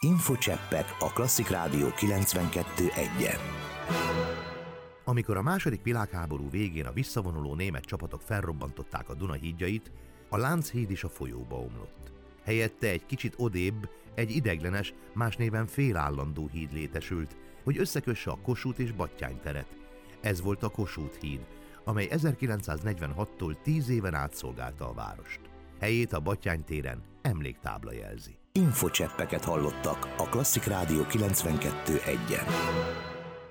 Infocseppek a Klasszik Rádió 92.1-en. Amikor a második világháború végén a visszavonuló német csapatok felrobbantották a Duna hídjait, a Lánchíd is a folyóba omlott. Helyette egy kicsit odébb egy ideiglenes, más néven félállandó híd létesült, hogy összekösse a Kossuth és Batthyány teret. Ez volt a Kossuth híd, amely 1946-tól 10 éven át szolgálta a várost. Helyét a Batthyány téren emléktábla jelzi. Infocseppeket hallottak a Klasszik Rádió 92.1-en.